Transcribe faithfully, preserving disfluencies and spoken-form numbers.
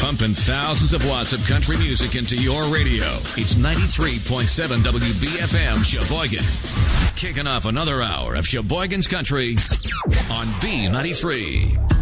pumping thousands of watts of country music into your radio. It's ninety-three point seven W B F M Sheboygan. Kicking off another hour of Sheboygan's Country on B ninety-three.